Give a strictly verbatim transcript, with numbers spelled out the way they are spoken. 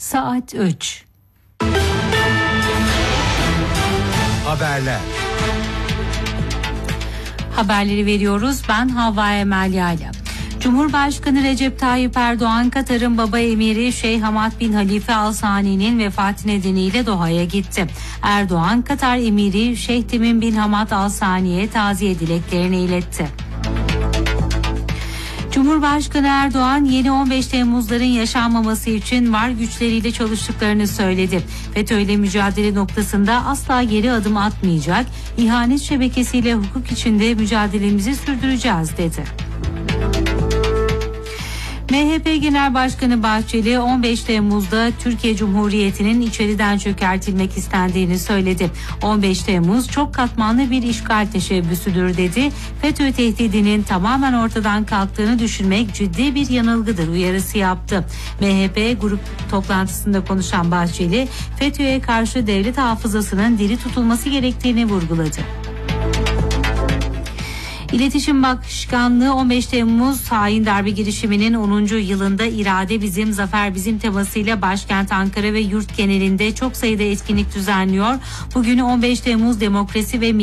Saat üç. Haberler. Haberleri veriyoruz. Ben Havva Emel Yayla. Cumhurbaşkanı Recep Tayyip Erdoğan, Katar'ın baba emiri Şeyh Hamad bin Halife Al Sani'nin vefatı nedeniyle Doha'ya gitti. Erdoğan, Katar emiri Şeyh Temim bin Hamad Al Sani'ye taziye dileklerini iletti. Cumhurbaşkanı Erdoğan, yeni on beş Temmuzların yaşanmaması için var güçleriyle çalıştıklarını söyledi. FETÖ'yle mücadele noktasında asla geri adım atmayacak, ihanet şebekesiyle hukuk içinde mücadelemizi sürdüreceğiz dedi. M H P Genel Başkanı Bahçeli, on beş Temmuz'da Türkiye Cumhuriyeti'nin içeriden çökertilmek istendiğini söyledi. on beş Temmuz çok katmanlı bir işgal teşebbüsüdür dedi. FETÖ tehdidinin tamamen ortadan kalktığını düşünmek ciddi bir yanılgıdır uyarısı yaptı. M H P grup toplantısında konuşan Bahçeli, FETÖ'ye karşı devlet hafızasının diri tutulması gerektiğini vurguladı. İletişim Başkanlığı on beş Temmuz hain darbe girişiminin onuncu yılında irade bizim, zafer bizim temasıyla başkent Ankara ve yurt genelinde çok sayıda etkinlik düzenliyor. Bugün on beş Temmuz demokrasi ve